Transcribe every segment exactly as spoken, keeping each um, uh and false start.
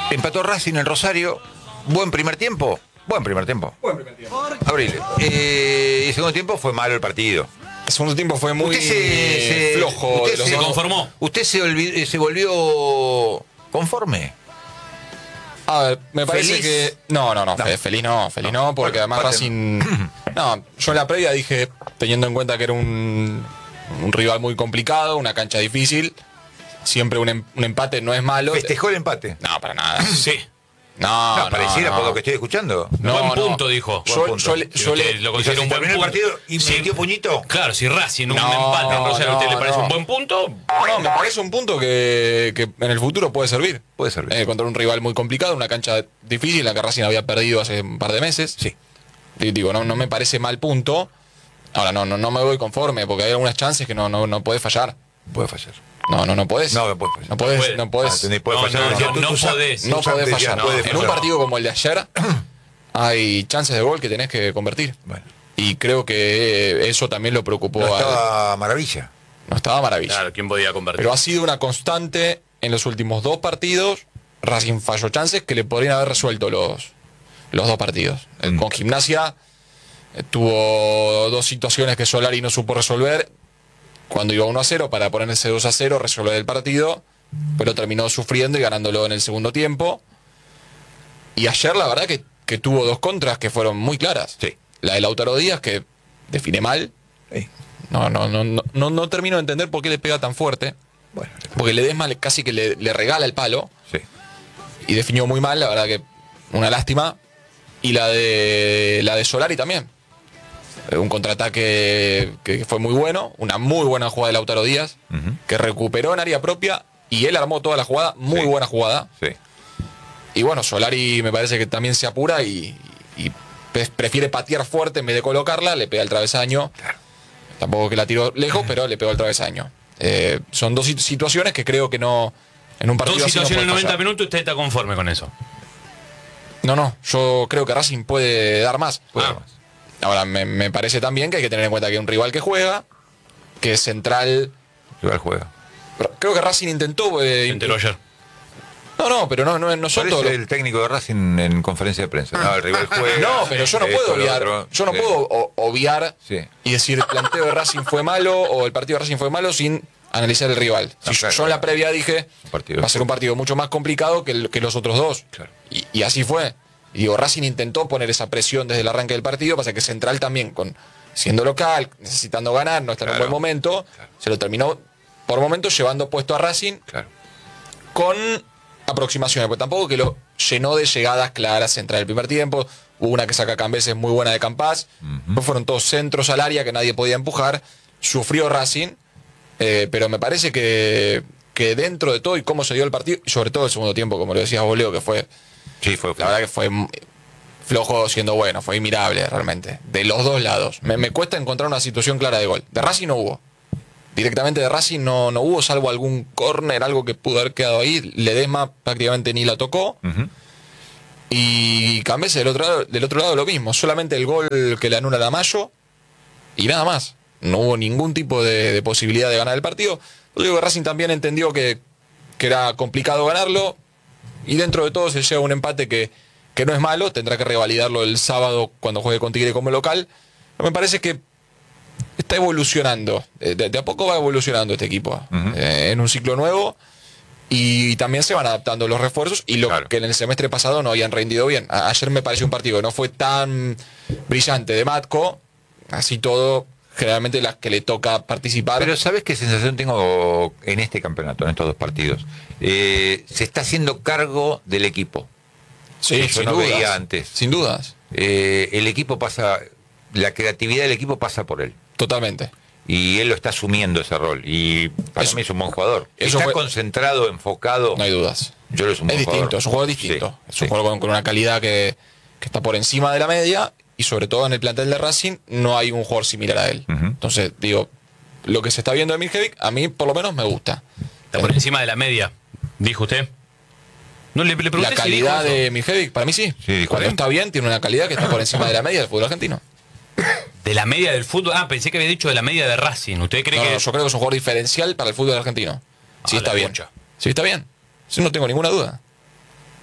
Empató Racing en Rosario. Buen primer tiempo. Buen primer tiempo. Buen primer tiempo. Abril. Eh, y el segundo tiempo fue malo el partido. El segundo tiempo fue muy Usted se, se- flojo. usted de los se dos. conformó. ¿Usted se, olvid- se volvió conforme? A ver, me parece ¿Feliz? que. No, no, no, No. fe- feliz no, feliz no, porque Bueno, además parte- Racing. No, yo en la previa dije, teniendo en cuenta que era un, un rival muy complicado, una cancha difícil, siempre un, em- un empate no es malo. ¿Festejó el empate? No, para nada. Sí. No, No, no, pareciera no. por lo que estoy escuchando. No, buen no. punto, dijo. Yo, Buen punto. yo le- Si yo usted le- lo ¿Y considera se un buen terminó el punto. partido y Sí. metió puñito? Claro, si Racing un No, empate en Rosario, ¿a usted le no, parece no. un buen punto? No, me parece un punto que, que en el futuro puede servir. Puede servir. Eh, contra un rival muy complicado, una cancha difícil, la que Racing había perdido hace un par de meses. Sí. Y digo, no, no me parece mal punto. Ahora, no, no, no me voy conforme, porque hay algunas chances que no, no, no podés fallar. Puede fallar. No, no, no podés. No, no puede fallar. No podés, Puede. no podés. Ah, entendí, puede No, fallar. no, Decía, no, tú- no tú sabes- podés. No tú sabes, podés decía, fallar. puede En un fallar. partido como el de ayer, hay chances de gol que tenés que convertir. Bueno, Y creo que eso también lo preocupó. no al- estaba maravilla. no estaba maravilla. Claro, ¿quién podía convertir? Pero ha sido una constante en los últimos dos partidos. Racing falló chances que le podrían haber resuelto los, los dos partidos. Eh, Mm. Con Gimnasia eh, tuvo dos situaciones que Solari no supo resolver. Cuando iba uno a cero para ponerse dos a cero, resolver el partido. Pero terminó sufriendo y ganándolo en el segundo tiempo. Y ayer la verdad que, que tuvo dos contras que fueron muy claras. Sí. La de Lautaro Díaz, que define mal. Sí. No, no, no, no, no, no termino de entender por qué le pega tan fuerte. Bueno, Porque Ledesma le- casi que le, le regala el palo sí. y definió muy mal, la verdad que una lástima. Y la de la de Solari también. Eh, Un contraataque que fue muy bueno, una muy buena jugada de Lautaro Díaz, Ujú. que recuperó en área propia y él armó toda la jugada, muy Sí. buena jugada. Sí. Y bueno, Solari me parece que también se apura y, y pre- prefiere patear fuerte en vez de colocarla, le pega el travesaño. Tampoco que la tiró lejos, pero le pegó el travesaño. Eh, son dos sit- situaciones que creo que no. En un partido Dos así no situaciones en puede noventa fallar. minutos, usted está conforme con eso. No, no, yo creo que Racing puede dar más. Puede Ah. más. Ahora, me, me parece también que hay que tener en cuenta que hay un rival que juega, que es central. Igual juega. Creo que Racing intentó. eh, Se enteró ayer. No, no, pero no, no, no son Parece todos. los- el técnico de Racing en conferencia de prensa. No, el rival juega. No, pero yo no esto, puedo lo obviar. otro. Yo no Sí. puedo o- obviar Sí. y decir el planteo de Racing fue malo o el partido de Racing fue malo sin analizar el rival. Si No, yo- claro. yo en la previa dije Un partido. va a ser un partido mucho más complicado que, el- que los otros dos. Claro. Y, y así fue. Y digo, Racing intentó poner esa presión desde el arranque del partido, pasa que Central también, con siendo local, necesitando ganar, no está en un Claro. buen momento, Claro. se lo terminó por momentos llevando puesto a Racing Claro. con aproximaciones, porque tampoco que lo llenó de llegadas claras Central el primer tiempo. Hubo una que saca Cambeses muy buena de Campás. Después fueron todos centros al área que nadie podía empujar. Sufrió Racing, eh, pero me parece que, que dentro de todo y cómo se dio el partido, y sobre todo el segundo tiempo, como lo decías vos, Leo, que fue, Sí, fue. la verdad que fue mm, flojo siendo bueno, fue inmirable realmente, de los dos lados. Me, me cuesta encontrar una situación clara de gol. De Racing no hubo. Directamente de Racing no, no hubo, salvo algún córner, algo que pudo haber quedado ahí. Ledesma prácticamente ni la tocó. Ujú. Y Cambeses del otro lado, del otro lado lo mismo. Solamente el gol que le anula a Mayo y nada más. No hubo ningún tipo de, de posibilidad de ganar el partido. Yo digo que Racing también entendió que, que era complicado ganarlo. Y dentro de todo se lleva un empate que, que no es malo. Tendrá que revalidarlo el sábado cuando juegue con Tigre como local. Pero me parece que está evolucionando. De, de a poco va evolucionando este equipo. Ujú. eh, en un ciclo nuevo. Y también se van adaptando los refuerzos y lo Claro. que en el semestre pasado no habían rendido bien. A- ayer me pareció un partido que no fue tan brillante de Matco. Así todo, generalmente las que le toca participar. Pero ¿sabes qué sensación tengo en este campeonato, en estos dos partidos? Eh, se está haciendo cargo del equipo. sí, que yo sin no dudas. veía antes. Sin dudas. Eh, el equipo pasa, la creatividad del equipo pasa por él. Totalmente. Y él lo está asumiendo ese rol. Y para Eso- mí es un buen jugador. eso Está fue- concentrado, enfocado. No hay dudas. Yo lo es un Es buen distinto, jugador. es un jugador distinto. Sí, es un sí. jugador con, con una calidad que, que está por encima de la media y sobre todo en el plantel de Racing no hay un jugador similar a él. Ujú. Entonces, digo, lo que se está viendo de Miljevic a mí por lo menos me gusta. Está por encima de la media, dijo usted. No le, le La pregunté si calidad dijo eso. de Miljevic, para mí sí. Sí, dijo Cuando bien. está bien, tiene una calidad que está por encima de la media del fútbol argentino. De la media del fútbol. Ah, pensé que había dicho de la media de Racing. ¿Usted cree No, que.? no, yo creo que es un jugador diferencial para el fútbol argentino. Sí, Ah, está la bien. pucha. Sí, está bien. Sí, no tengo ninguna duda.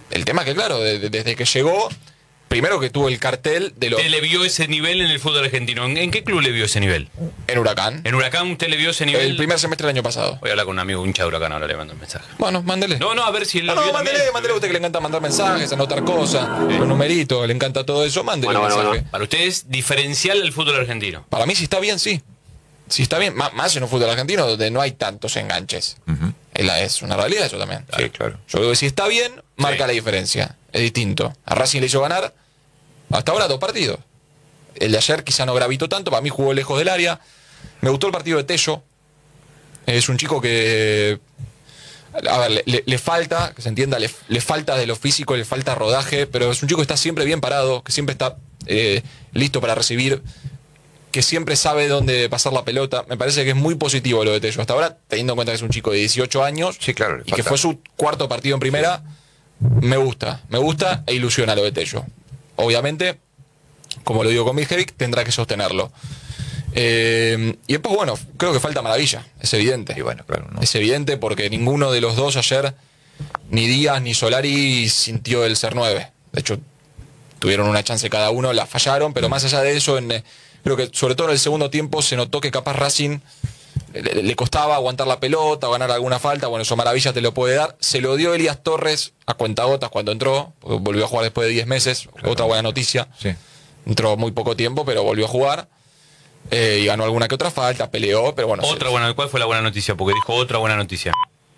El tema es que, claro, de, de, desde que llegó, primero que tuvo el cartel de los... ¿Usted le vio ese nivel en el fútbol argentino? ¿En, en qué club le vio ese nivel? En Huracán. ¿En Huracán usted le vio ese nivel? El primer semestre del año pasado. Voy a hablar con un amigo hincha de Huracán, ahora le mando un mensaje. Bueno, mándele. No, no, a ver si él No, lo no, vio mándele, también. mándele a usted que le encanta mandar mensajes, anotar cosas, los numeritos, le encanta todo eso, mándele Bueno, un bueno, mensaje. bueno. Para usted es diferencial el fútbol argentino. Para mí, si está bien, sí. Si está bien, más, más en un fútbol argentino donde no hay tantos enganches. Ujú. Es la- Es una realidad eso también. Sí, claro. Yo creo que si está bien, marca Sí. la diferencia. Es distinto. A Racing le hizo ganar hasta ahora dos partidos. El de ayer quizá no gravitó tanto, para mí jugó lejos del área. Me gustó el partido de Tello. Es un chico que, a ver, le, le- le falta, que se entienda, le, le falta de lo físico, le falta rodaje, pero es un chico que está siempre bien parado, que siempre está eh, listo para recibir, que siempre sabe dónde pasar la pelota. Me parece que es muy positivo lo de Tello. Hasta ahora, teniendo en cuenta que es un chico de dieciocho años Sí, claro, le y que falta. fue su cuarto partido en primera, me gusta, me gusta e ilusiona lo de Tello. Obviamente, como lo digo con Miljevic, tendrá que sostenerlo. Eh, y después, bueno, creo que falta Maravilla, es evidente. Y bueno, claro, ¿no? Es evidente porque ninguno de los dos ayer, ni Díaz ni Solari, sintió el ser nueve. De hecho, tuvieron una chance cada uno, la fallaron, pero más allá de eso, en, eh, creo que sobre todo en el segundo tiempo se notó que capaz Racing le, le costaba aguantar la pelota, ganar alguna falta. Bueno, eso Maravilla te lo puede dar. Se lo dio Elías Torres a cuentagotas cuando entró, porque volvió a jugar después de diez meses. Claro. Otra buena noticia. Sí. Entró muy poco tiempo, pero volvió a jugar. Eh, y ganó alguna que otra falta, peleó, pero bueno. Otra se- buena, ¿cuál fue la buena noticia? Porque dijo otra buena noticia.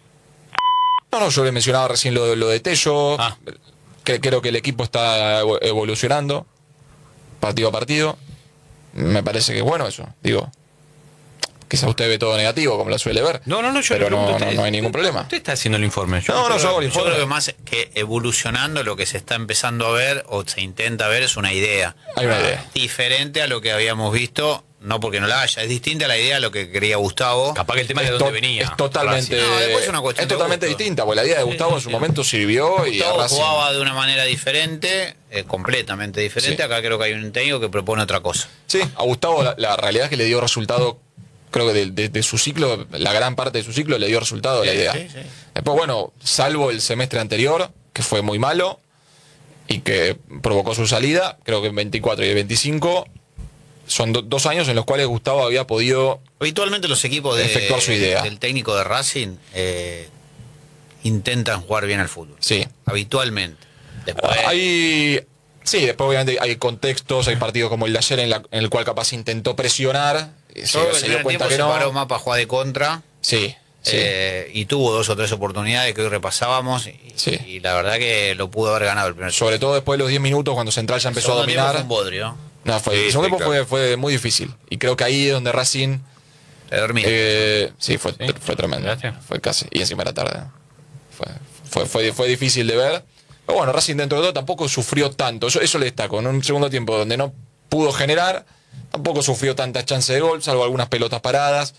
No, no, yo le mencionaba recién lo, de- lo de Tello. Ah. Que, creo que el equipo está evo- evolucionando partido a partido. Me parece que es bueno eso. Digo, quizá usted ve todo negativo, como lo suele ver. No, no, no, yo pero le pregunto no, a no, usted. no hay ningún problema. Usted está haciendo el informe. Yo No, no, yo hago el Yo creo informe. que más que evolucionando lo que se está empezando a ver o se intenta ver es una idea. Hay una idea. Diferente a lo que habíamos visto, no porque no la haya, es distinta a la idea de lo que quería Gustavo. Capaz que el tema es de Es, dónde to- venía. es totalmente, No, después es una cuestión es de totalmente gusto. distinta, porque la idea de Gustavo en su momento sirvió y a Gustavo Racing- jugaba de una manera diferente, eh, completamente diferente. Sí. Acá creo que hay un técnico que propone otra cosa. Sí, a Gustavo la, la realidad es que le dio resultado, creo que de, de- de su ciclo, la gran parte de su ciclo le dio resultado a la Sí, idea. sí, sí. Después, bueno, salvo el semestre anterior, que fue muy malo y que provocó su salida, creo que en veinticuatro y el veinticinco son do- dos años en los cuales Gustavo había podido... Habitualmente los equipos de, Efectuar su idea. del técnico de Racing eh, intentan jugar bien al fútbol. Sí. Habitualmente. Después, Hay... Sí, después obviamente hay contextos, hay partidos como el de ayer en, la- en el cual capaz intentó presionar, y se, todo el se dio primer cuenta tiempo que se paró no. más para jugar de contra. Sí, sí. eh, y tuvo dos o tres oportunidades que hoy repasábamos y, Sí. y la verdad que lo pudo haber ganado el primer tiempo. Sobre todo después de los diez minutos cuando Central ya empezó a Segundo tiempo dominar. fue un bodrio. No, fue, Sí, el segundo sí, tiempo claro. fue, fue muy difícil. Y creo que ahí es donde Racing... Te dormí. eh, sí, fue, fue tremendo. Gracias. Fue casi. Y encima era tarde. Fue, fue, fue, fue difícil de ver. Pero bueno, Racing dentro de todo tampoco sufrió tanto. Eso, eso le destaco. En un segundo tiempo donde no pudo generar, tampoco sufrió tantas chances de gol, salvo algunas pelotas paradas.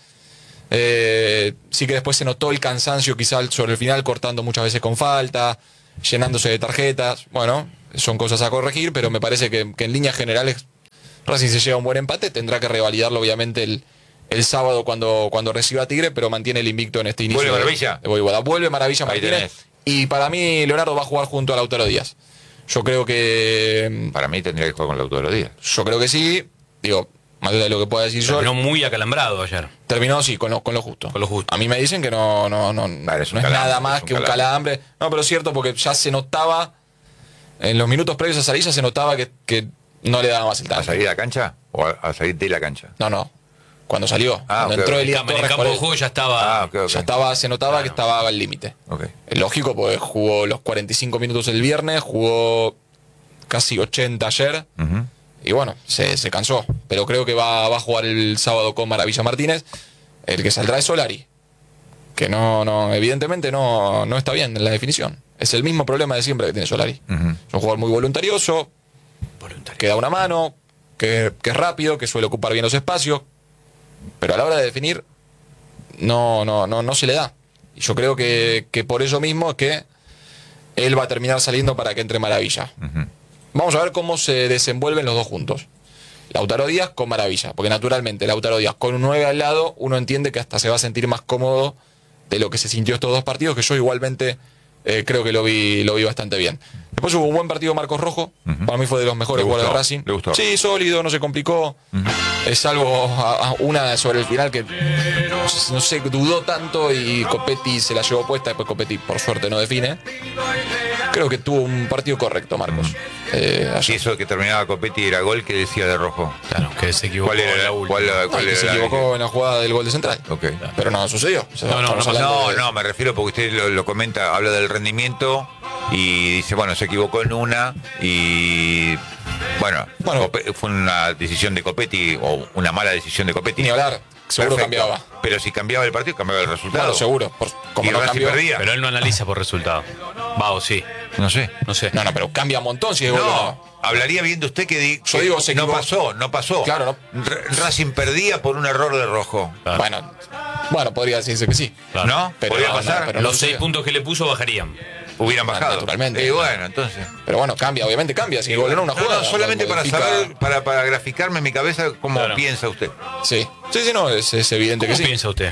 Eh, sí que después se notó el cansancio quizá sobre el final, cortando muchas veces con falta, llenándose de tarjetas. Bueno, son cosas a corregir, pero me parece que, que en líneas generales Racing se lleva un buen empate. Tendrá que revalidarlo obviamente el, el sábado cuando, cuando reciba a Tigre, pero mantiene el invicto en este inicio. ¿Vuelve de- Maravilla? de Voivoda. Vuelve Maravilla Ahí Martínez. tenés. Y para mí Leonardo va a jugar junto a Lautaro Díaz. Yo creo que... Para mí tendría que jugar con Lautaro todos los días. Yo creo que sí. Digo, más allá de lo que pueda decir yo. Terminó muy acalambrado ayer. Terminó, sí, con lo, con lo justo. Con lo justo. A mí me dicen que no, no, no, Vale, es un no es calambre, nada más es un que un calambre. calambre. No, pero es cierto porque ya se notaba, en los minutos previos a salir, ya se notaba que, que no le daba más el ¿A tanto. salir a la cancha o a, a salir de la cancha? No, no. Cuando salió, Ah, cuando ok, entró ok. En Elías campo, en Torres campo por de él, juego ya estaba. Ah, ok, ok. ya estaba, se notaba Claro. que estaba al límite. Ok. Es lógico porque jugó los cuarenta y cinco minutos el viernes, jugó casi ochenta ayer. Ujú. Y bueno, se, se cansó. Pero creo que va, va a jugar el sábado con Maravilla Martínez. El que saldrá es Solari. Que no, no, evidentemente no, no está bien en la definición. Es el mismo problema de siempre que tiene Solari. Ujú. Es un jugador muy voluntarioso, que da una mano, que, que es rápido, que suele ocupar bien los espacios. Pero a la hora de definir, no, no, no, no se le da. Y yo creo que, que por eso mismo es que él va a terminar saliendo para que entre Maravilla. Ujú. Vamos a ver cómo se desenvuelven los dos juntos. Lautaro Díaz con Maravilla, porque naturalmente Lautaro Díaz con un nueve al lado, uno entiende que hasta se va a sentir más cómodo de lo que se sintió estos dos partidos, que yo igualmente eh, creo que lo vi, lo vi bastante bien. Después hubo un buen partido Marcos Rojo, uh-huh. para mí fue de los mejores jugadores de Racing. ¿Le gustó? Sí, sólido, no se complicó. Uh-huh. Es algo, a, a una sobre el final que no sé, dudó tanto y Copetti se la llevó puesta, después Copetti por suerte no define. Creo que tuvo un partido correcto, Marcos. Uh-huh. Eh, y eso que terminaba Copetti era gol, que decía de Rojo. Claro, que se equivocó. ¿Cuál era la última? ¿Cuál, cuál no, era se la equivocó en la jugada del gol de Central. Okay. Pero no sucedió. O sea, no, no, no, no, de... no, me refiero porque usted lo, lo comenta, habla del rendimiento y dice, bueno, se equivocó en una y bueno, bueno, fue una decisión de Copetti o una mala decisión de Copetti. Ni hablar, seguro Perfecto. cambiaba. Pero si cambiaba el partido, cambiaba el resultado. Claro, seguro. Por, como y no cambió, perdía. Pero él no analiza por resultado. Va o sí. No sé. No sé. No, no, pero cambia un montón si es no, gol o no. Hablaría bien de usted que, di, Yo que digo, se no equivocó. pasó, no pasó. Claro, no. R- Racing perdía por un error de Rojo. Claro. Bueno, bueno, podría decirse que sí. Claro. ¿No? Pero podría no, pasar. no, pero Los no seis sé. puntos que le puso bajarían. Hubieran bajado. Naturalmente. Y bueno, entonces. Pero bueno, cambia, obviamente cambia. Si gol en una No, jugada. no, solamente para modifica... saber, para, para graficarme en mi cabeza cómo Claro. piensa usted. Sí. Sí, sí, no, es, es evidente ¿Cómo que sí. piensa usted?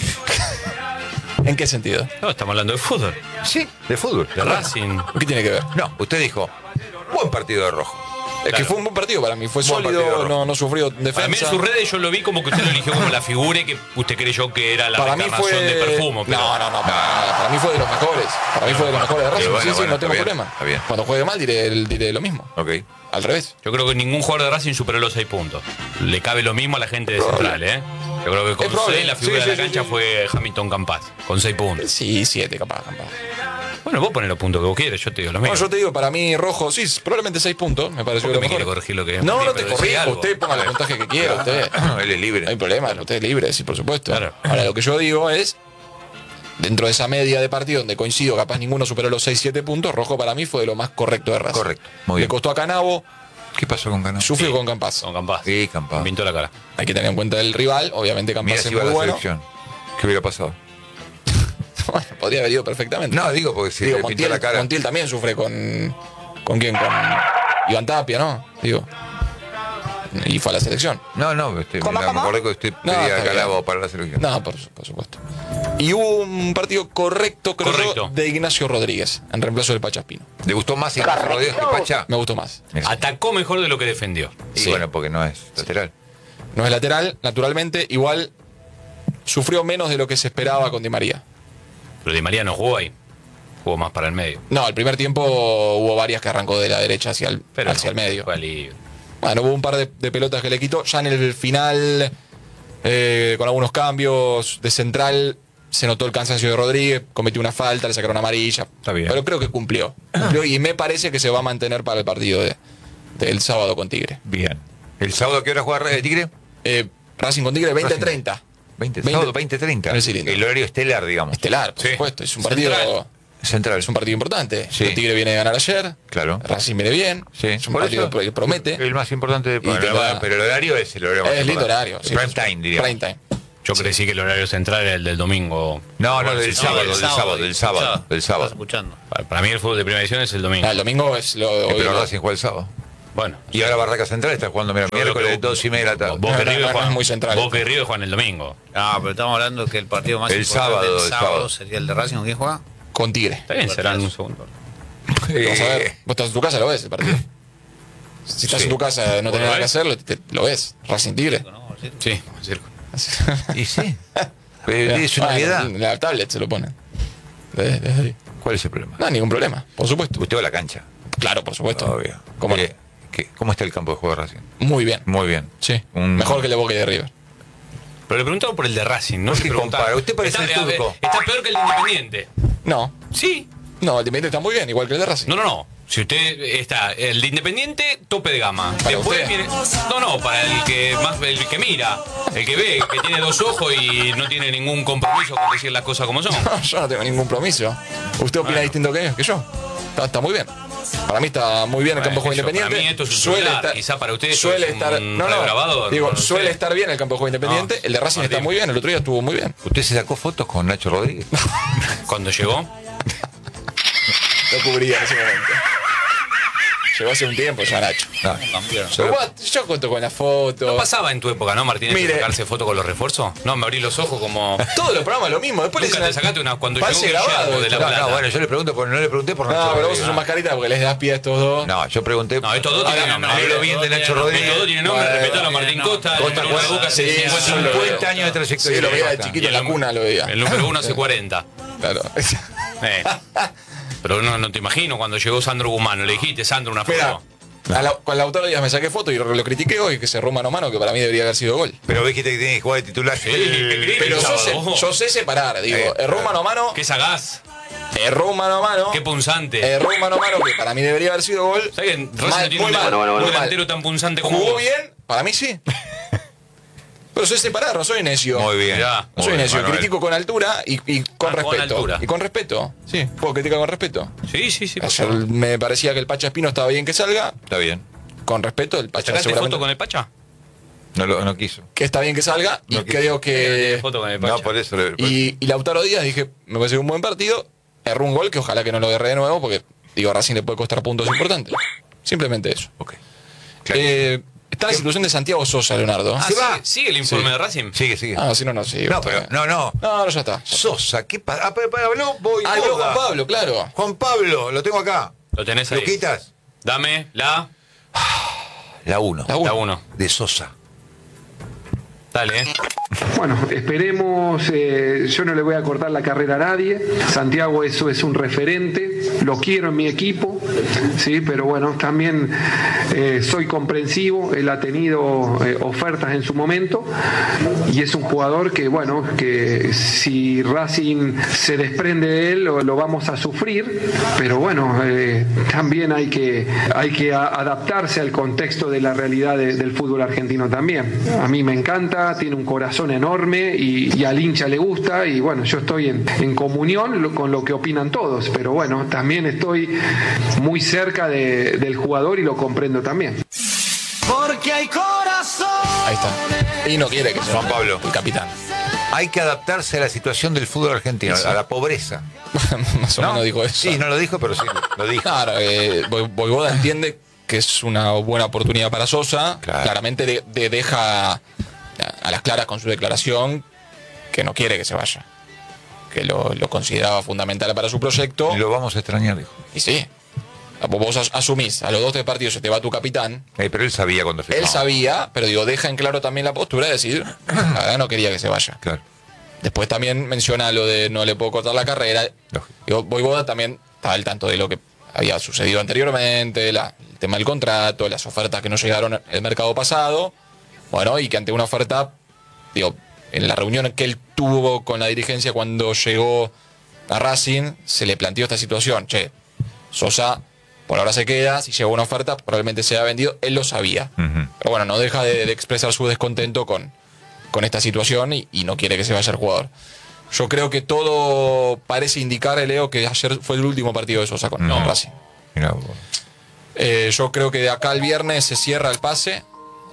¿En qué sentido? No, estamos hablando de fútbol. Sí, de fútbol. De Racing. ¿Qué tiene que ver? No, usted dijo, buen partido de Rojo. Es Claro. que fue un buen partido para mí. Fue Buen partido, sólido, Rojo. no, no sufrió defensa. Para mí en sus redes yo lo vi como que usted lo eligió como la figura y que usted creyó que era la Para mí reencarnación fue... de Perfumo. Pero... No, no, no, para, para mí fue de los mejores. Para mí fue de los mejores de Racing. Sí, bueno, sí, sí, bueno, no tengo está bien, problema. está bien. Cuando juegue mal diré, diré lo mismo. Ok. Al revés. Yo creo que ningún jugador de Racing superó los seis puntos. Le cabe lo mismo a la gente de Central, ¿eh? Yo creo que con Es probable. seis la figura Sí, de sí, la sí, cancha sí. fue Hamilton Campas, con seis puntos. Sí, siete capaz, capaz. Bueno, vos ponés los puntos que vos quieres, yo te digo los No, mismos. yo te digo, para mí Rojo, sí, probablemente seis puntos, me pareció ¿Por lo qué me mejor. quiere corregir lo que es? No, no Pero te decía corrijo, algo. usted ponga el puntaje que quiera, usted. Él es libre. No hay problema, usted es libre, sí, por supuesto. Claro. Ahora, lo que yo digo es, dentro de esa media de partido donde coincido, capaz ninguno superó los seis siete puntos, Rojo para mí fue de lo más correcto de Racing. Correcto, muy Le bien. costó a Canavo, ¿Qué pasó con Cano? sufrió Sí. con Campas. Con Campas. Sí, Campas. Me pintó la cara. Hay que tener en cuenta el rival, obviamente Campas Mira es si iba a muy la bueno. selección. ¿Qué hubiera pasado? Bueno, podría haber ido perfectamente. No, digo, porque si Digo, le pintó Montiel, la cara. Montiel también sufre con... ¿Con quién? Con Iván Tapia, ¿no? Digo. Y fue a la selección. No, no, este, ¿Cómo, me cómo? acordé que usted No, pedía está Calabo bien. para la selección. No, por, por supuesto. Y hubo un partido correcto, creo Correcto. yo, de Ignacio Rodríguez, en reemplazo del Pachaspino. ¿Le gustó más Ignacio Rodríguez que Pacha? Me gustó más. Mira. Atacó mejor de lo que defendió. Y Sí. bueno, porque no es lateral. No es lateral, naturalmente, igual sufrió menos de lo que se esperaba con Di María. Pero Di María no jugó ahí. Jugó más para el medio. No, el primer tiempo hubo varias que arrancó de la derecha hacia el, Pero hacia el medio. Fue libre. Bueno, hubo un par de, de pelotas que le quitó. Ya en el final, eh, con algunos cambios de central, se notó el cansancio de Rodríguez, cometió una falta, le sacaron amarilla. Está bien. Pero creo que cumplió. Cumplió y me parece que se va a mantener para el partido de, del sábado con Tigre. Bien. ¿El sábado a qué hora juega el Tigre? Eh, Racing con Tigre, veinte treinta. veinte, veinte. sábado veinte treinta. En el cilindro. El horario estelar, digamos. Estelar, por Sí. supuesto. Es un partido. Central. Central. Es un partido importante. Sí. El Tigre viene a ganar ayer. Claro. Racing viene bien. Sí. Es un Por partido eso, que promete. El más importante de Y te pero, da- pero el horario es el horario más Es lindo importante. horario. sí, Prime por supuesto. time, diríamos. Prime time. Yo crecí que el horario central era el del domingo. No, no, Bueno, del sí, sábado, sí, del sábado, del sábado, del sábado. Estás escuchando. Para, para mí el fútbol de primera división es el domingo. Ah, el domingo es lo. Eh, hoy Pero lo- Racing juega el sábado. Bueno. Y ahora Barraca Central está jugando, mira, Yo creo miércoles que- dos y media de la tarde. Boca No, y no, River no, juegan- es muy central. Boca y River juegan el domingo. Ah, pero estamos hablando que el partido más El importante sábado, del el sábado sábado. sería el de Racing. ¿Con quién juega? Con Tigre. Está bien, serán un segundo. Eh, Vamos a ver. Vos estás en tu casa, lo ves el partido. Si estás Sí. en tu casa, no ¿Vos tenés lo nada que ves? hacer, lo, te- lo ves. Racing Tigre. ¿No? ¿Sí? Sí, circo. Y sí. Pero es una Bueno, obviedad. en la tablet se lo ponen. Desde- desde ahí. ¿Cuál es el problema? No, ningún problema, por supuesto. Usted va a la cancha. Claro, por supuesto. Obvio. ¿Cómo no? Eh, ¿qué- ¿Cómo está el campo de juego de Racing? Muy bien. Muy bien. Sí. Un- Mejor que el de Boca y de River. Pero le preguntaba por el de Racing, ¿no? ¿Por Se qué preguntaba. compara? Usted parece está, el turco. Está peor que el de Independiente. No. Sí. No, el de Independiente está muy bien, igual que el de Racing. No, no, no. Si usted está, el de Independiente, tope de gama. ¿Para Después usted? viene. No, no, para el que más, el que mira, el que ve, que tiene dos ojos y no tiene ningún compromiso con decir las cosas como son. No, yo no tengo ningún compromiso. ¿Usted opina Bueno. distinto que, que yo? Está, está muy bien. Para mí está muy bien el campo de juego Bueno, qué sé yo, Independiente. para mí esto es un suele celular, estar, quizá para usted esto suele es un estar, no, no, grabador, digo, no lo suele sé. estar bien el campo de juego Independiente. No, el de Racing está Martín. muy bien. El otro día estuvo muy bien. ¿Usted se sacó fotos con Nacho Rodríguez? Cuando llegó, Lo cubría en ese momento. llegó hace un tiempo ya, Nacho. No. Pero vos, yo cuento con la foto. No pasaba en tu época, ¿no, Martínez? Mire. Sacarse foto con los refuerzos. No, me abrí los ojos como. Todos los programas lo mismo. Después Nunca le te sacaste una cuando Parece llegó grabado Guillermo de esto. La No, Plata. no, bueno, yo le pregunto, por, no le pregunté por No, Nacho pero vos Rodríguez. sos un mascarita porque les das pie a estos dos. No, yo pregunté. No, estos dos Ah, tienen no, nombre. hablo bien de Nacho Rodríguez. Estos dos tienen nombre, Bueno, respetalo a Martín Costa. el Costa, número uno de Boca hace sí, cincuenta sí, lo veo. cincuenta años de trayectoria. Sí, lo veía de Costa. chiquito en Y la el cuna, lo veía. El número uno hace cuarenta. Claro. Eh. Pero no, no te imagino cuando llegó Sandro Gumano. Le dijiste, Sandro, una Mira, foto. a la- con Lautaro Díaz me saqué foto y lo, lo critiqué hoy, que cerró mano a mano, que para mí debería haber sido gol. Pero ves que te tenés que jugar de titular. Sí, qué Pero yo sé, Sábado. yo sé separar, digo, Eh, erró mano a mano, Qué sagaz, erró mano a mano, qué punzante. erró mano a mano, que para mí debería haber sido gol. ¿Sabes que Racing Mal, no tiene muy un, mal, un muy mal. delantero tan punzante como ¿Jugó vos? bien? Para mí sí. Pero soy separar, no soy necio. Muy bien. Mirá, No Muy soy bien, necio, Manuel. critico con altura y, y con Ah, con respeto. altura. Y con respeto. Sí, puedo criticar con respeto. Sí, sí, sí. por Ayer favor. me parecía que el Pacha Espino estaba bien que salga. Está bien. Con respeto, el ¿Te Pacha sacaste seguramente foto con el Pacha? No, lo, no quiso. que está bien que salga. Y No quiso. creo que. Foto con el Pacha. No, por eso. le- Y, y Lautaro Díaz, dije, me parece un buen partido. Erró un gol que ojalá que no lo agarre de nuevo, porque digo, a Racing le puede costar puntos importantes. Simplemente eso. Ok. Claro. Eh, está la situación de Santiago Sosa, Leonardo. Ah, Se ¿sigue, va. sigue el informe Sí. de Racing? Sigue, sigue. Ah, si no, no, sí. no, está pero. bien. No, no. No, no, ya está. Sosa, ¿qué pasa? Ah, pero, pero habló voy. Ah, habló Juan Pablo, claro. Juan Pablo, lo tengo acá. Lo tenés ahí. Luquitas. Dame la, La uno. La uno. la uno. De Sosa. Dale, eh. Bueno, esperemos, eh, yo no le voy a cortar la carrera a nadie, Santiago eso es un referente, lo quiero en mi equipo, sí, pero bueno, también eh, soy comprensivo, él ha tenido eh, ofertas en su momento y es un jugador que bueno, que si Racing se desprende de él lo, lo vamos a sufrir, pero bueno, eh, también hay que, hay que a- adaptarse al contexto de la realidad de- del fútbol argentino también. A mí me encanta, tiene un corazón enorme y, y al hincha le gusta y bueno, yo estoy en, en comunión lo- con lo que opinan todos, pero bueno, también estoy muy cerca de- del jugador y lo comprendo también. Ahí está. Y no quiere que sea Juan Pablo. el capitán. Hay que adaptarse a la situación del fútbol argentino, a la pobreza. Más o menos dijo eso. Sí, no lo dijo, pero sí, lo dijo. Claro, eh, Boy- Boyvoda entiende que es una buena oportunidad para Sosa. Claro. Claramente de- de- deja a, a las claras con su declaración que no quiere que se vaya. Que lo, lo consideraba fundamental para su proyecto. Y lo vamos a extrañar, dijo. Y sí. Vos as- asumís, a los dos tres partidos se te va tu capitán. Eh, pero él sabía cuando firmó. Él sabía, pero digo, deja en claro también la postura de decir, la verdad no quería que se vaya. Claro. Después también menciona lo de no le puedo cortar la carrera. Lógico. Digo, Boyvoda también estaba al tanto de lo que había sucedido anteriormente, la- el tema del contrato, las ofertas que no llegaron el mercado pasado. Bueno, y que ante una oferta, digo, en la reunión que él tuvo con la dirigencia cuando llegó a Racing, se le planteó esta situación. Che, Sosa por ahora se queda, si llegó una oferta probablemente se ha vendido, él lo sabía. Ujú. Pero bueno, no deja de, de expresar su descontento con, con esta situación y, y no quiere que se vaya el jugador. Yo creo que todo parece indicar, Leo, que ayer fue el último partido de Sosa con, No. con Racing. Mirá vos. Eh, yo creo que de acá al viernes se cierra el pase.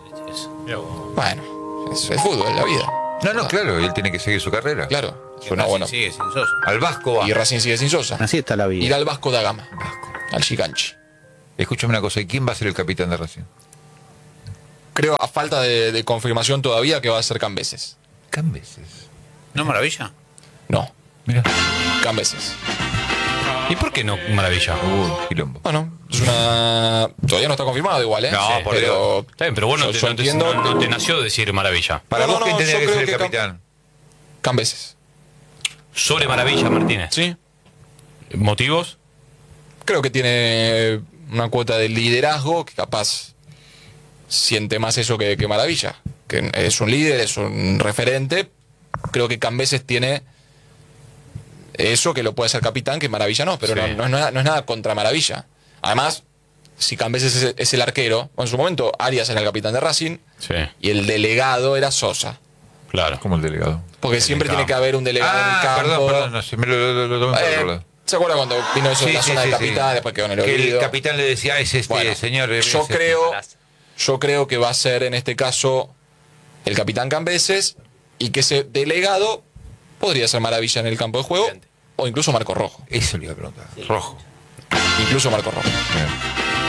Bueno, es el fútbol, la vida. No, no, claro, él tiene que seguir su carrera. Claro, Que suena Racing bueno. sigue sin Sosa. Al Vasco va. Y Racing sigue sin Sosa. Así está la vida. Ir al Vasco da Gama, al Chicanchi. Escúchame una cosa, ¿y quién va a ser el capitán de Racing? Creo, a falta de, de confirmación todavía, que va a ser Cambeses. Cambeses. ¿No maravilla? No, Mira. Cambeses. ¿Y por qué no Maravilla? Uy, quilombo. Bueno, es una. Todavía no está confirmado igual, ¿eh? No, Sí, por pero. Está bien, pero vos no, Yo- te, yo no te- entiendo- no- no te nació decir Maravilla. Para No, vos, no, ¿quién no, tendría yo que ser creo el que capitán? Cambeses. Sobre Maravilla, Martínez. Sí. ¿Motivos? Creo que tiene una cuota de liderazgo que capaz siente más eso que, que Maravilla. Que es un líder, es un referente. Creo que Cambeses tiene eso que lo puede ser capitán, que Maravilla no, pero Sí. no, no es nada, no es nada contra Maravilla. Además, si Cambeses es, es el arquero, bueno, en su momento Arias era el capitán de Racing Sí, y el delegado era Sosa. claro. Como el delegado. Porque En siempre el tiene campo. que haber un delegado en el Ah, campo. perdón, perdón, no sé, me lo, lo, lo tomé por Eh, otro lado. ¿Se acuerda cuando vino eso de la zona de capitán, después quedó en el Que olvido? el capitán le decía, es este Bueno, señor. es yo este". creo, yo creo que va a ser en este caso el capitán Cambeses y que ese delegado podría ser Maravilla en el campo de juego o incluso Marco Rojo. Eso le iba a preguntar. Rojo. Incluso Marco Rojo. Bien.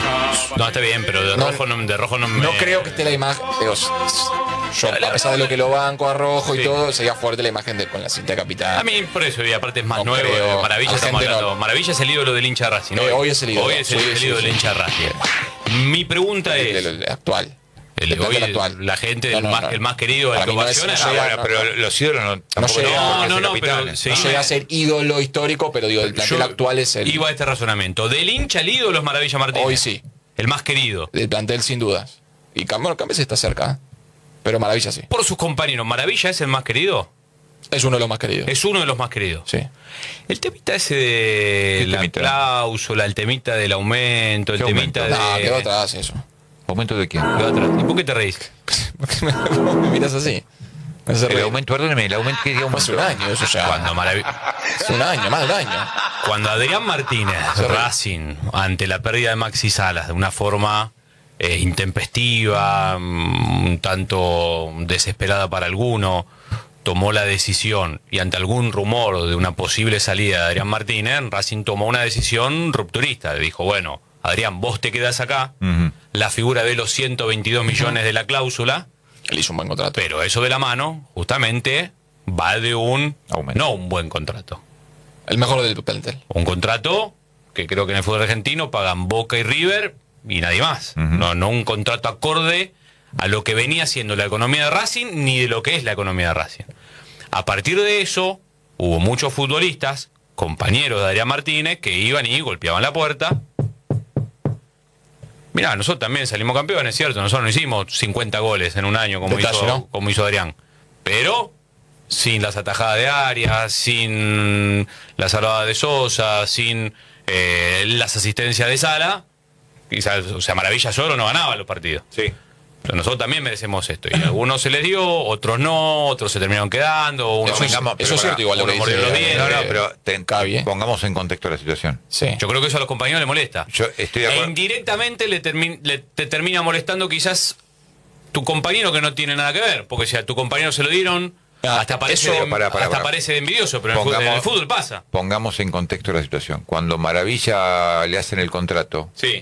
No, está bien, pero de No, rojo no, de rojo no me... No creo que esté la imagen. Digo, yo, a pesar de lo que lo banco a rojo Sí. y todo, sería fuerte la imagen de, con la cinta de capitán. A mí por eso, y aparte es más No nuevo. creo. eh, Maravilla La estamos gente no- hablando. Maravilla es el ídolo del hincha de Racing. ¿no? Eh, hoy es el ídolo. Hoy es el, Sí, el sí, ídolo sí, del sí. hincha de Racing. Mi pregunta El, es... el- el actual. El, El hoy plantel el- actual. la gente, No, el, no, más, no. el más querido, el Para que mí no es- ovaciona. no Ah, llega- bueno, no, pero no. los ídolos no, tampoco llega- tienen por qué no, ser no, pero capitanes. sí. No llega a ser ídolo histórico, pero digo, el plantel Yo actual es el. Iba a este razonamiento. Del hincha al ídolo es Maravilla Martínez. Hoy sí. El más querido. Del plantel sin dudas. Y Cam- bueno, Cambeses está cerca, ¿eh? Pero Maravilla sí. Por sus compañeros, ¿Maravilla es el más querido? Es uno de los más queridos. Es uno de los más queridos. Sí. El temita ese de ¿Qué la temita? cláusula, el temita del aumento, el ¿Qué temita aumento? No, de... quedó atrás eso. ¿Aumento de quién? Quedó atrás. ¿Y por qué te reís? ¿Por qué me, cómo me miras así? Me hace El reír. aumento, perdóneme, el aumento que dio Hace un año eso ya. Cuando, Maravi- Hace un año, más de un año. Cuando Adrián Martínez, Racing, ante la pérdida de Maxi Salas, de una forma eh, intempestiva, mm, un tanto desesperada para alguno, tomó la decisión, y ante algún rumor de una posible salida de Adrián Martínez, Racing tomó una decisión rupturista. Le dijo, bueno, Adrián, vos te quedás acá, Ujú. la figura de los ciento veintidós millones de la cláusula, Él hizo un buen contrato. pero eso de la mano, justamente, va de un... Aumento. No un buen contrato. El mejor del plantel. Un contrato que creo que en el fútbol argentino pagan Boca y River y nadie más. Ujú. no, no un contrato acorde a lo que venía siendo la economía de Racing ni de lo que es la economía de Racing. A partir de eso, hubo muchos futbolistas, compañeros de Adrián Martínez, que iban y golpeaban la puerta. Mirá, nosotros también salimos campeones, ¿cierto? Nosotros no hicimos cincuenta goles en un año como, Detalle, hizo, ¿no? como hizo Adrián. Pero sin las atajadas de área, sin la salvada de Sosa, sin eh, las asistencias de Sala, quizás, o sea, Maravilla solo no ganaba los partidos. Sí. Pero nosotros también merecemos esto. Y a algunos se les dio, otros no, otros se terminaron quedando. Unos, Eso es- vengamos, eso es pero cierto, igual lo uno que mordió dice. los dientes. No, no, pero te- Cavi, ¿eh? pongamos en contexto la situación. Sí. Yo creo que eso a los compañeros les molesta. Yo estoy de E acuerdo. indirectamente le, termi- le- te termina molestando quizás tu compañero que no tiene nada que ver. Porque si a tu compañero se lo dieron, Ah, hasta parece, eso- de, para, para, hasta para. parece de envidioso, pero en el fútbol- en el Pongamos- fútbol pasa. Pongamos en contexto la situación. Cuando Maravilla le hacen el contrato Sí,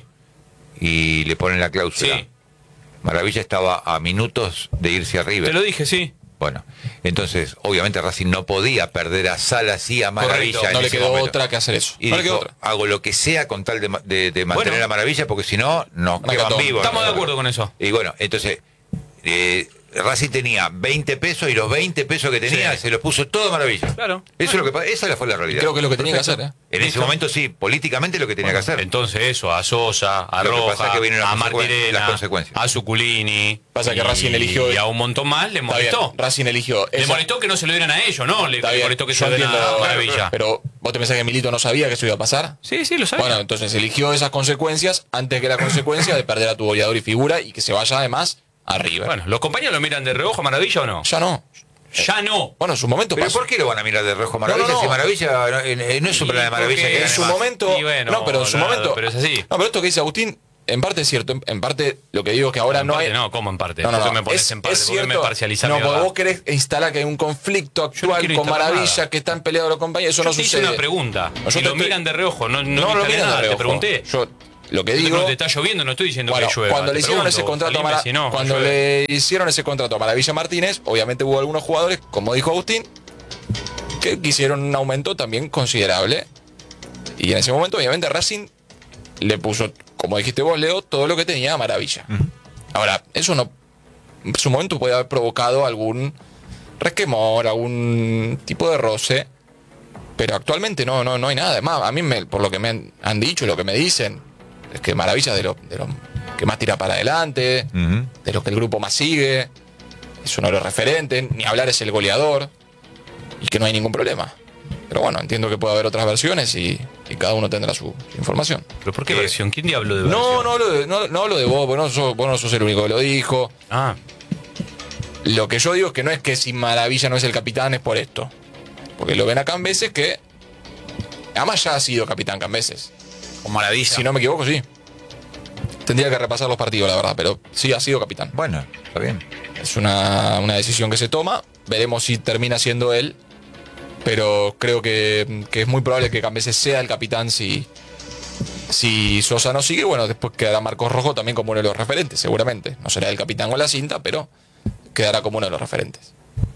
y le ponen la cláusula, sí. Maravilla estaba a minutos de irse a River. Te lo dije, sí. Bueno, entonces, obviamente Racing no podía perder a Salas y a Maravilla. Correcto, en No le ese quedó momento. otra que hacer eso. Y no le dijo, quedó otra. hago lo que sea con tal de, ma- de- de mantener Bueno. a Maravilla, porque si no, nos Una quedan catón. vivos. Estamos de acuerdo con eso. Y bueno, entonces, eh, Racing tenía veinte pesos y los veinte pesos que tenía Sí. se los puso todo a Maravilla. Claro. Eso es lo que pa- esa fue la realidad. Creo que es lo que tenía que hacer, ¿eh? En ese Listo. momento sí, políticamente lo que tenía que hacer. Entonces eso, a Sosa, a Lo que pasa Roja, es que vienen las a consecu- Martirena, las consecuencias. a Zuculini. Pasa que y- Racing eligió- Y a un montón más le Está bien. molestó. Racing eligió. Le esa- molestó que no se lo dieran a ellos, ¿no? Le, Está le bien, molestó que yo se lo dieran entiendo, a Maravilla. Pero vos te pensás que Milito no sabía que eso iba a pasar. Sí, sí, lo sabía. Bueno, entonces eligió esas consecuencias antes que la consecuencia de perder a tu goleador y figura y que se vaya además a River. Bueno, ¿los compañeros lo miran de reojo a Maravilla o no? Ya no. Ya no. Bueno, en su momento ¿Pero pasó. por qué lo van a mirar de rojo a Maravilla? No, no, no. Si Maravilla no, eh, no es un Y problema de Maravilla porque que En gane su más. momento. Y bueno, no, pero en su nada, momento. pero es así. No, pero esto que dice Agustín, en parte es cierto. En, en parte lo que digo es que ahora En no parte hay. no, ¿cómo en parte? No, no, ¿Por qué no. me pones Es, en parte? es ¿Por qué cierto. me parcializás no, mi porque verdad? vos querés instalar que hay un conflicto actual quiero con instalar Maravilla, nada. que están peleados los compañeros. Eso Yo no te hice sucede. una pregunta. No, yo y te lo estoy- miran de reojo. No, no, No, me lo instalé miran de nada, reojo. te pregunté. Yo lo que Yo digo. no te está lloviendo, no estoy diciendo Bueno, que llueva. cuando te le hicieron pregunto, ese contrato a salime Mara- si no, cuando llueve. le hicieron ese contrato a Maravilla Martínez, obviamente hubo algunos jugadores, como dijo Agustín, que quisieron un aumento también considerable. Y en ese momento, obviamente, Racing le puso, como dijiste vos, Leo, todo lo que tenía a Maravilla. Ahora, eso no. En su momento puede haber provocado algún resquemor, algún tipo de roce. Pero actualmente no, no, no hay nada. Además, a mí, me, por lo que me han, han dicho y lo que me dicen, es que Maravilla es de lo, de lo que más tira para adelante, Ujú. de los que el grupo más sigue, es uno de los referentes, ni hablar es el goleador, y que no hay ningún problema. Pero bueno, entiendo que puede haber otras versiones y, y cada uno tendrá su, su información. ¿Pero por qué versión? ¿Quién diablo de versión? No, no hablo de, no, no hablo de vos, porque no sos, vos no sos el único que lo dijo. Ah, Lo que yo digo es que no es que si Maravilla no es el capitán es por esto. Porque lo ven acá en veces que... Además ya ha sido capitán Cambeses. Con Maravilla. Si no me equivoco, sí. Tendría que repasar los partidos, la verdad, pero sí ha sido capitán. Bueno, está bien. Es una, una decisión que se toma. Veremos si termina siendo él. Pero creo que, que es muy probable que Cambeses sea el capitán si, Si Sosa no sigue, bueno, después quedará Marcos Rojo también como uno de los referentes, seguramente. No será el capitán con la cinta, pero quedará como uno de los referentes.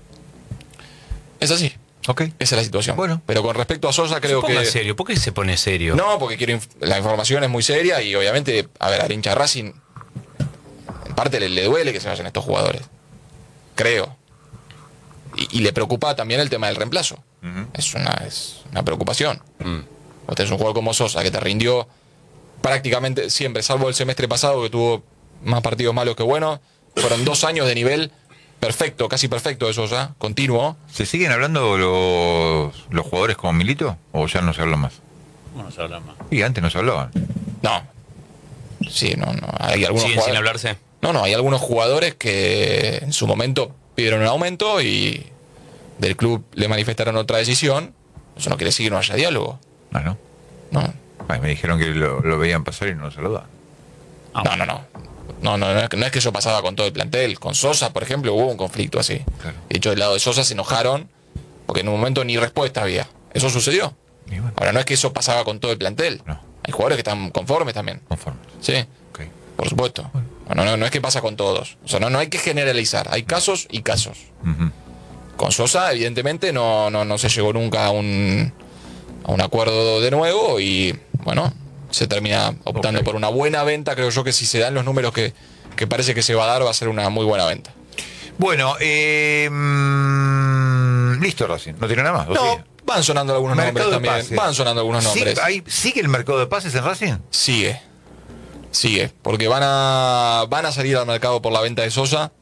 Es así. Ok. Esa es la situación. Bueno. Pero con respecto a Sosa, creo se ponga que... serio. ¿Por qué se pone serio? No, porque quiero inf- la información es muy seria y obviamente, a ver, al hincha Racing, en parte le, le duele que se vayan estos jugadores. Creo. Y, y le preocupa también el tema del reemplazo. Ujú. Es una, es una preocupación. Mm. Vos tenés un jugador como Sosa que te rindió prácticamente siempre, salvo el semestre pasado que tuvo más partidos malos que buenos. Fueron dos años de nivel perfecto, casi perfecto de Sosa, continuo. ¿Se siguen hablando los, los jugadores como Milito? ¿O ya no se habla más? ¿Cómo no se habla más? Y antes no se hablaban. No. Sí, no, no. Hay algunos ¿Siguen sin jugadores- hablarse? No, no, hay algunos jugadores que en su momento pidieron un aumento y del club le manifestaron otra decisión. Eso no quiere decir que no haya diálogo. Ah, ¿no? No, Ay, me dijeron que lo, lo veían pasar y no lo saludaban. Ah, no, no, no. No, no, no es, que, no es que eso pasaba con todo el plantel. Con Sosa, por ejemplo, hubo un conflicto así. Claro. De hecho, del lado de Sosa se enojaron porque en un momento ni respuesta había. Eso sucedió. Y bueno, Ahora, no es que eso pasaba con todo el plantel. No. Hay jugadores que están conformes también. conformes. Sí, Ok. por supuesto. Bueno, no, no es que pasa con todos. O sea, no, no hay que generalizar. Hay casos y casos. Ujú. Con Sosa, evidentemente, no, no, no se llegó nunca a un, a un acuerdo de nuevo y, bueno, se termina optando Ok. por una buena venta. Creo yo que si se dan los números que, que parece que se va a dar, va a ser una muy buena venta. Bueno, eh, mm, listo, Racing. ¿No tiene nada más? ¿O No, sigue? van sonando algunos Mercado nombres de también. pases. Van sonando algunos ¿Sigue, nombres. hay- ¿Sigue el mercado de pases en Racing? Sigue. Sigue. Porque van a, van a salir al mercado por la venta de Sosa.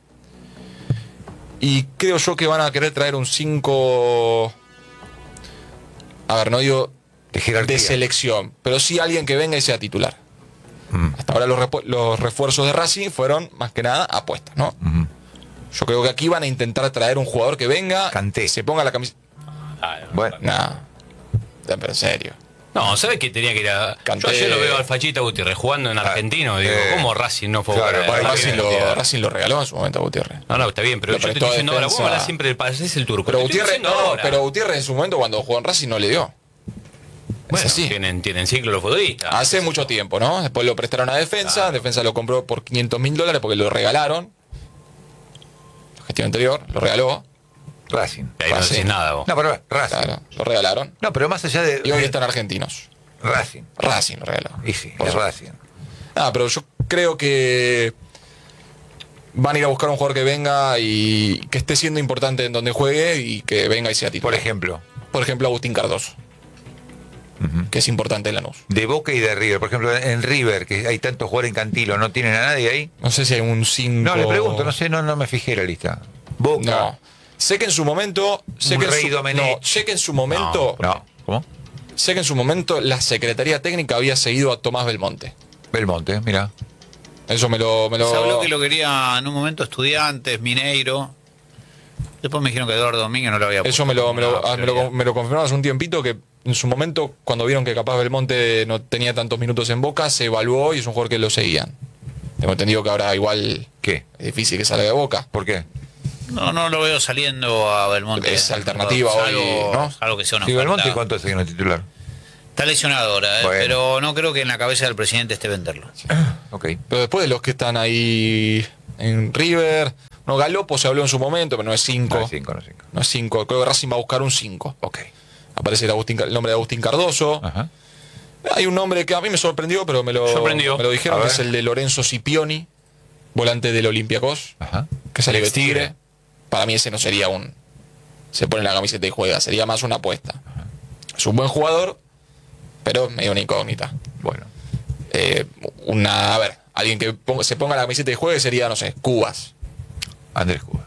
Y creo yo que van a querer traer un cinco. A ver, no digo De jerarquía. de selección, pero sí alguien que venga y sea titular. Mm, Hasta ahora los, repu- los refuerzos de Racing fueron más que nada apuestas, ¿no? ujú. Yo creo que aquí van a intentar traer un jugador que venga, Kanté. se ponga la camiseta. Bueno, Nah, pero en serio. No, ¿sabes qué tenía que ir a...? Kanté. Yo ayer lo veo al Fachita Gutiérrez jugando en Argentino. Digo, eh, ¿cómo Racing no fue claro, a para jugar? Racing, Bien, lo, bien. Racing lo regaló en su momento a Gutiérrez. No, no, está bien, pero Lo yo te prestó estoy a diciendo ahora, vos defensa. hablas siempre del país, es el turco. Pero Te estoy Gutiérrez, diciendo no, no, ahora. pero Gutiérrez en su momento cuando jugó en Racing no le dio. Bueno, es así. tienen, tienen ciclo los futbolistas. Hace mucho tiempo, ¿no? Después lo prestaron a Defensa, Defensa lo compró por quinientos mil dólares porque lo regalaron. La gestión anterior lo regaló. Racing. Ahí no Racing. decís nada vos. No, pero Racing. Claro, lo regalaron. No, pero más allá de, Y hoy de están argentinos. Racing. Racing lo regaló. Y sí, Por es eso. Racing. Ah, pero yo creo que van a ir a buscar un jugador que venga y que esté siendo importante en donde juegue y que venga y sea Por titular. ejemplo, Por ejemplo, Agustín Cardoso, ujú. que es importante en Lanús. de Boca y de River. Por ejemplo, en River, que hay tantos jugadores en Cantilo, ¿no tienen a nadie ahí? No sé si hay un cinco. No, le pregunto, no sé, no, no me fijé la lista. Boca. No. Sé que en su momento. Sé Un que en Rey su, Domenech. no, sé que en su momento. No, ¿cómo? Sé que en su momento la Secretaría Técnica había seguido a Tomás Belmonte. Belmonte, mira. Eso me lo. Me lo... Se habló que lo quería en un momento Estudiantes, Mineiro. Después me dijeron que Eduardo Domínguez no lo había Eso me lo, me, lo, puesto como ah, una me, lo, prioridad. me lo confirmaron hace un tiempito que en su momento, cuando vieron que capaz Belmonte no tenía tantos minutos en Boca, se evaluó y es un jugador que lo seguían. Tengo entendido que ahora igual ¿Qué? es difícil que salga de Boca. ¿Por qué? No, no lo veo saliendo a Belmonte. Es alternativa Salvo- hoy, ¿no? Algo que sea una Sí, Belmonte, oferta. ¿cuánto hace que no es titular? Está lesionado ahora, ¿eh? Bueno. Pero no creo que en la cabeza del presidente esté venderlo. Ok. Pero después de los que están ahí en River, no, Galopo se habló en su momento, pero no es cinco. No, cinco, no cinco. No es cinco. Creo que Racing va a buscar un cinco. Ok. Aparece el, Agustín, el nombre de Agustín Cardoso. Ajá. Hay un nombre que a mí me sorprendió, pero me lo, Sorprendió. me lo dijeron, A que ver. es el de Lorenzo Scipioni, volante del Olympiacos, Ajá. que sale de Ex Tigre. Tigre. Para mí ese no sería un... Se pone la camiseta y juega, sería más una apuesta. Es un buen jugador, pero medio una incógnita. Bueno. Eh, una, a ver, alguien que ponga- se ponga la camiseta y juegue sería, no sé, Cubas, Andrés Cuba.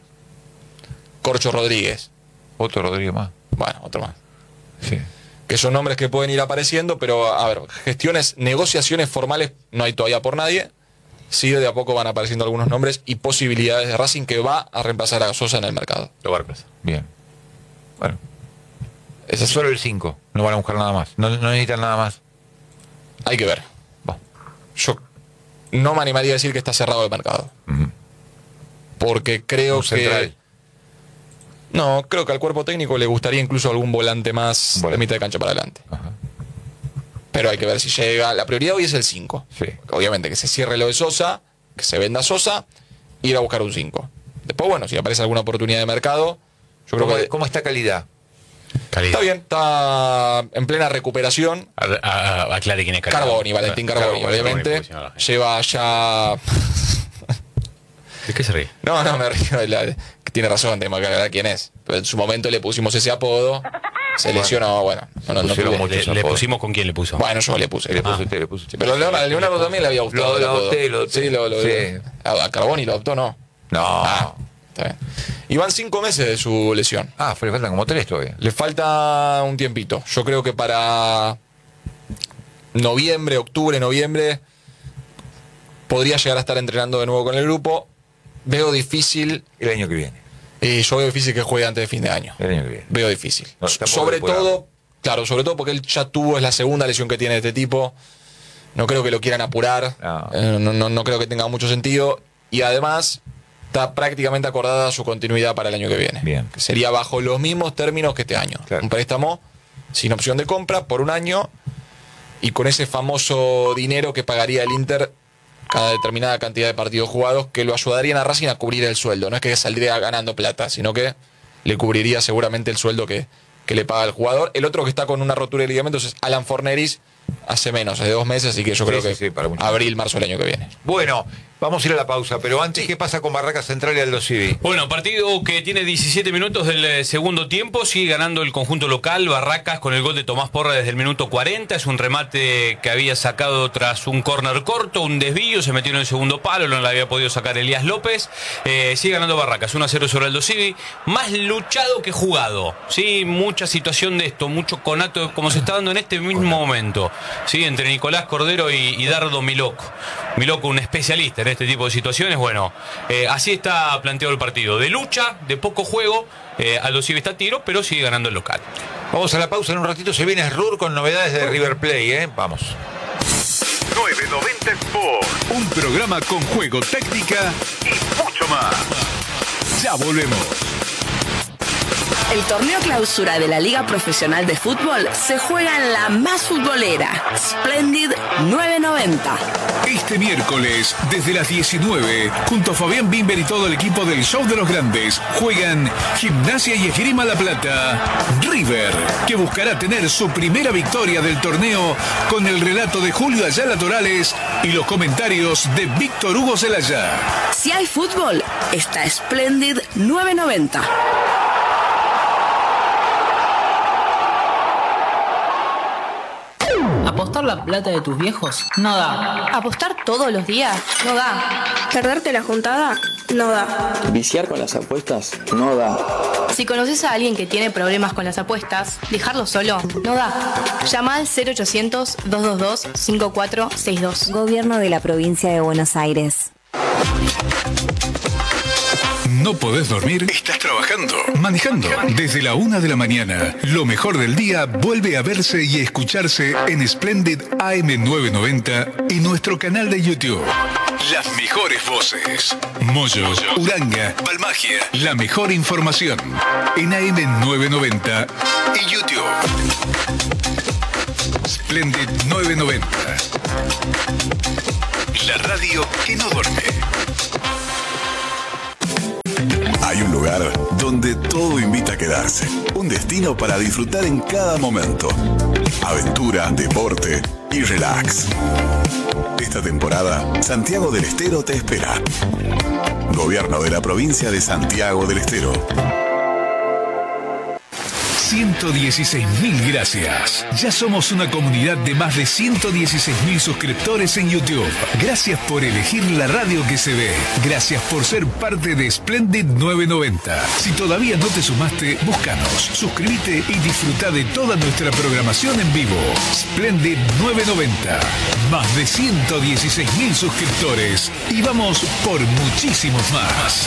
Corcho Rodríguez, Otro Rodríguez más. bueno, otro más. Sí. Que son nombres que pueden ir apareciendo, pero a ver, gestiones, negociaciones formales no hay todavía por nadie. Sí, de a poco van apareciendo algunos nombres y posibilidades de Racing que va a reemplazar a Sosa en el mercado. Lo va a reemplazar. Bien. Bueno. Ese Es solo el cinco. No van a buscar nada más. No, no necesitan nada más. hay que ver. Va. Yo no me animaría a decir que está cerrado el mercado. Ujú. Porque creo Un que... central. No, creo que al cuerpo técnico le gustaría incluso algún volante más Volante. de mitad de cancha para adelante. Ajá. pero hay que ver si llega. La prioridad hoy es el cinco. Sí. Obviamente que se cierre lo de Sosa, que se venda Sosa, y ir a buscar un cinco. Después, bueno, si aparece alguna oportunidad de mercado, yo creo ¿Cómo, que ¿Cómo está calidad? Calidad. está bien, está en plena recuperación. A- a- a- Aclare quién es Calidad. Carboni, Valentín Carboni, Carboni, obviamente. Carboni, Lleva ya... ¿De qué se ríe? No, no, me río. de la- Tiene razón, tenemos que aclarar quién es. Pero en su momento le pusimos ese apodo. Se lesionó, bueno. No, no, no Pusieron tuve- mucho. Le, Muchos le apodos. pusimos con quién le puso. Bueno, yo le puse. Le puso Ah. usted, le puso usted. Pero a Leonardo también le había gustado. Lo- el lo apodo. adopté, lo adopté. Sí, lo, lo, Sí. A, a Carboni lo adoptó, ¿no? No. Ah, está bien. Y van cinco meses de su lesión. Ah, le faltan como tres todavía. Le falta un tiempito. Yo creo que para noviembre, octubre, noviembre, podría llegar a estar entrenando de nuevo con el grupo. Veo difícil, El año que viene. eh, yo veo difícil que juegue antes de fin de año. El año que viene. Veo difícil. No, tampoco sobre le puede todo, claro, sobre todo porque él ya tuvo, es la segunda lesión que tiene de este tipo. No creo que lo quieran apurar. No. Eh, no, no, no creo que tenga mucho sentido. Y además, está prácticamente acordada su continuidad para el año que viene. Bien. Que sería bajo los mismos términos que este año. Claro. Un préstamo sin opción de compra por un año y con ese famoso dinero que pagaría el Inter cada determinada cantidad de partidos jugados que lo ayudarían a Racing a cubrir el sueldo. No es que saldría ganando plata, sino que le cubriría seguramente el sueldo que, que le paga el jugador. El otro que está con una rotura de ligamentos es Alan Forneris, hace menos, de dos meses, así que yo Sí, creo sí, que sí, para mucho. abril, marzo del año que viene. Bueno, vamos a ir a la pausa, pero antes, ¿qué pasa con Barracas Central y Aldo Civi? Bueno, partido que tiene diecisiete minutos del eh, segundo tiempo, sigue ganando el conjunto local, Barracas con el gol de Tomás Porra desde el minuto cuarenta, es un remate que había sacado tras un córner corto, un desvío, se metió en el segundo palo, no le había podido sacar Elías López, eh, sigue ganando Barracas, uno a cero sobre Aldo Civi, más luchado que jugado, ¿sí? Mucha situación de esto, mucho conato como se está dando en este mismo momento, ¿sí? Entre Nicolás Cordero y, y Dardo Miloco. Miloco, un especialista en este tipo de situaciones. Bueno, eh, así está planteado el partido. De lucha, de poco juego. Eh, Aldo Civi está a tiro, pero sigue ganando el local. Vamos a la pausa, en un ratito se viene Rur con novedades de River Plate, ¿eh? Vamos. nueve noventa Sport. Un programa con juego, técnica y mucho más. Ya volvemos. El torneo clausura de la Liga Profesional de Fútbol se juega en la más futbolera, Splendid nueve noventa. Este miércoles, desde las diecinueve, junto a Fabián Bimber y todo el equipo del Show de los Grandes, juegan Gimnasia y Esgrima La Plata. River, que buscará tener su primera victoria del torneo con el relato de Julio Ayala Torales y los comentarios de Víctor Hugo Zelaya. Si hay fútbol, está Splendid nueve noventa. ¿Apostar la plata de tus viejos? No da. ¿Apostar todos los días? No da. ¿Perderte la juntada? No da. ¿Viciar con las apuestas? No da. Si conoces a alguien que tiene problemas con las apuestas, dejarlo solo no da. Llama al cero ochocientos, dos dos dos, cinco cuatro seis dos. Gobierno de la Provincia de Buenos Aires. ¿No podés dormir? ¿Estás trabajando? ¿Manejando? Desde la una de la mañana, lo mejor del día vuelve a verse y escucharse en Splendid A M novecientos noventa y nuestro canal de YouTube. Las mejores voces. Moyo, Uranga, Balmagia. La mejor información en A M novecientos noventa y YouTube. Splendid novecientos noventa. La radio que no duerme. Hay un lugar donde todo invita a quedarse. Un destino para disfrutar en cada momento. Aventura, deporte y relax. Esta temporada, Santiago del Estero te espera. Gobierno de la provincia de Santiago del Estero. ciento dieciséis mil gracias. Ya somos una comunidad de más de ciento dieciséis mil suscriptores en YouTube. Gracias por elegir la radio que se ve. Gracias por ser parte de Splendid novecientos noventa. Si todavía no te sumaste, búscanos, suscríbete y disfruta de toda nuestra programación en vivo. Splendid novecientos noventa. Más de ciento dieciséis mil suscriptores. Y vamos por muchísimos más.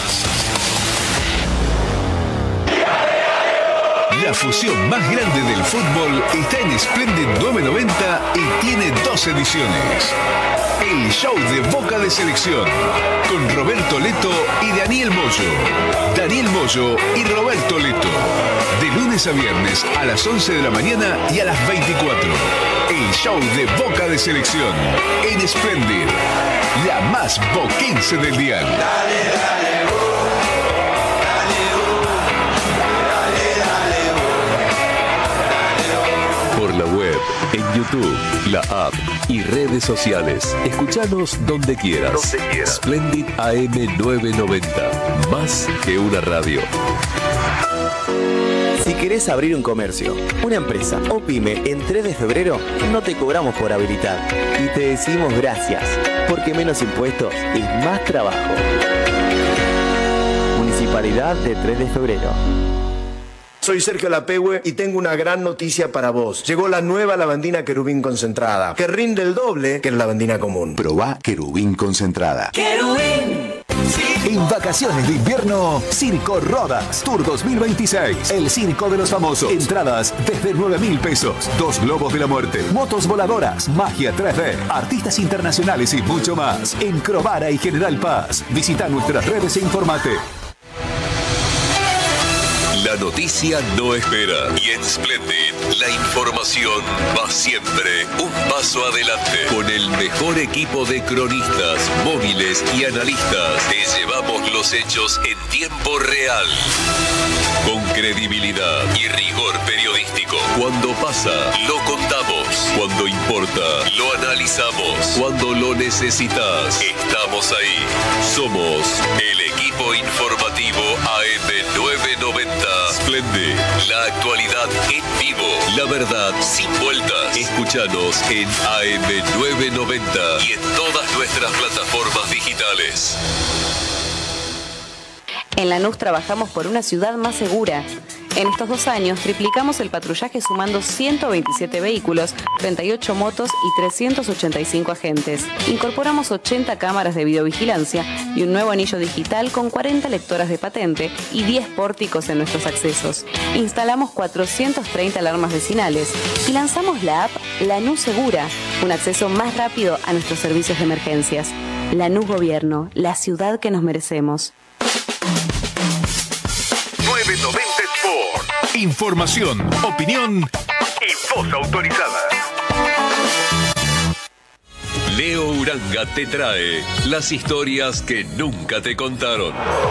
La fusión más grande del fútbol está en Splendid novecientos noventa y tiene dos ediciones. El show de Boca de Selección, con Roberto Leto y Daniel Moyo. Daniel Moyo y Roberto Leto. De lunes a viernes a las once de la mañana y a las veinticuatro. El show de Boca de Selección en Splendid, la más boquense del dial. Dale, dale, oh, dale, oh, dale, dale, oh, por la web, en YouTube, la app y redes sociales. Escuchanos donde quieras. Donde quieras. Splendid A M novecientos noventa. Más que una radio. Si querés abrir un comercio, una empresa o pyme en tres de febrero, no te cobramos por habilitar. Y te decimos gracias, porque menos impuestos es más trabajo. Municipalidad de tres de febrero. Soy Sergio Lapehue y tengo una gran noticia para vos. Llegó la nueva lavandina Querubín concentrada, que rinde el doble que la lavandina común. Probá Querubín concentrada. ¡Querubín! En vacaciones de invierno, Circo Rodas Tour dos mil veintiséis. El circo de los famosos. Entradas desde nueve mil pesos. Dos globos de la muerte. Motos voladoras. Magia tres D. Artistas internacionales y mucho más. En Crovara y General Paz. Visita nuestras redes e informate. La noticia no espera y en Splendid la información va siempre un paso adelante. Con el mejor equipo de cronistas, móviles y analistas, te llevamos los hechos en tiempo real. Con credibilidad y rigor periodístico. Cuando pasa, lo contamos. Cuando importa, lo analizamos. Cuando lo necesitas, estamos ahí. Somos el equipo informativo A M novecientos noventa. Splendid, la actualidad en vivo, la verdad sin vueltas. Escúchanos en A M novecientos noventa y en todas nuestras plataformas digitales. En Lanús trabajamos por una ciudad más segura. En estos dos años triplicamos el patrullaje sumando ciento veintisiete vehículos, treinta y ocho motos y trescientos ochenta y cinco agentes. Incorporamos ochenta cámaras de videovigilancia y un nuevo anillo digital con cuarenta lectoras de patente y diez pórticos en nuestros accesos. Instalamos cuatrocientas treinta alarmas vecinales y lanzamos la app Lanús Segura, un acceso más rápido a nuestros servicios de emergencias. Lanús Gobierno, la ciudad que nos merecemos. novecientos noventa Sport. Información, opinión y voz autorizada. Leo Uranga te trae las historias que nunca te contaron.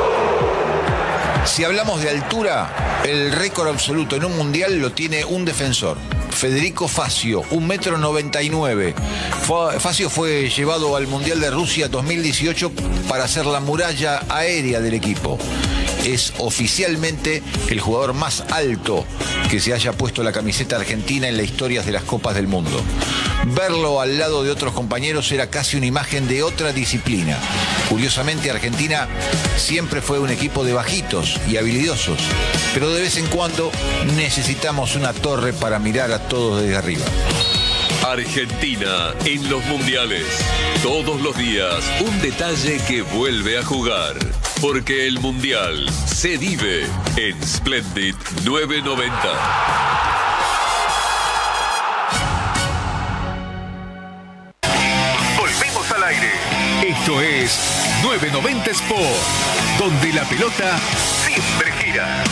Si hablamos de altura, el récord absoluto en un mundial lo tiene un defensor. Federico Facio, un metro noventa y nueve. Facio fue llevado al Mundial de Rusia dos mil dieciocho para ser la muralla aérea del equipo. Es oficialmente el jugador más alto que se haya puesto la camiseta argentina en la historia de las Copas del Mundo. Verlo al lado de otros compañeros era casi una imagen de otra disciplina. Curiosamente, Argentina siempre fue un equipo de bajitos y habilidosos, pero de vez en cuando necesitamos una torre para mirar a todos desde arriba. Argentina en los mundiales. Todos los días un detalle que vuelve a jugar. Porque el mundial se vive en Splendid novecientos noventa. Volvemos al aire. Esto es novecientos noventa Sport, donde la pelota siempre gira.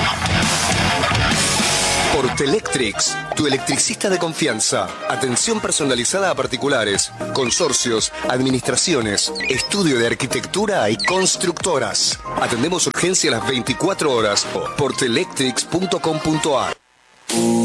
Portelectrics, tu electricista de confianza. Atención personalizada a particulares, consorcios, administraciones, estudio de arquitectura y constructoras. Atendemos urgencia a las veinticuatro horas. Portelectrics punto com punto a r.